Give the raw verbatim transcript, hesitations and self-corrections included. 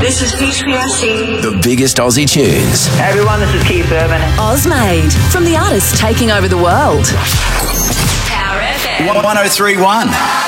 This is H P S C. The biggest Aussie tunes. Hey everyone, this is Keith Urban. Ozmade, from the artists taking over the world. Power F M. one oh three point one.